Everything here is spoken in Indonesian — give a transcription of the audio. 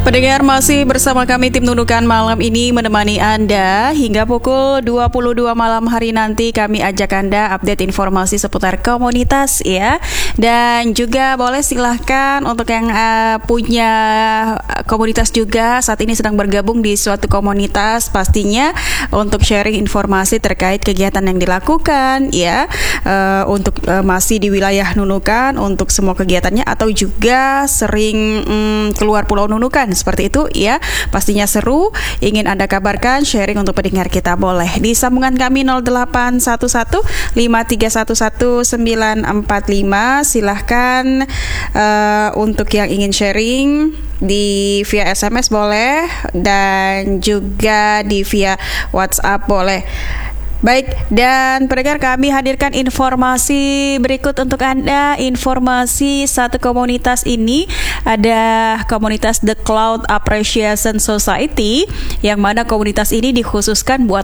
Pendengar, masih bersama kami tim Nunukan malam ini menemani Anda hingga pukul 22 malam hari nanti. Kami ajak Anda update informasi seputar komunitas ya. Dan juga boleh silahkan untuk yang punya komunitas juga saat ini sedang bergabung di suatu komunitas, pastinya untuk sharing informasi terkait kegiatan yang dilakukan ya, untuk masih di wilayah Nunukan untuk semua kegiatannya, atau juga sering keluar Pulau Nunukan seperti itu ya, pastinya seru. Ingin Anda kabarkan, sharing untuk pendengar kita, boleh di sambungan kami 0811-5311-945. Silahkan untuk yang ingin sharing di via SMS boleh, dan juga di via WhatsApp boleh. Baik, dan pendengar, kami hadirkan informasi berikut untuk Anda. Informasi satu komunitas ini ada komunitas The Cloud Appreciation Society, yang mana komunitas ini dikhususkan buat